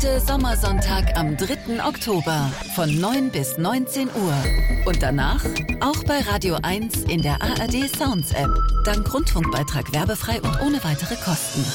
perfekte Sommersonntag am 3. Oktober von 9 bis 19 Uhr. Und danach auch bei Radio 1 in der ARD Sounds App. Dank Rundfunkbeitrag werbefrei und ohne weitere Kosten.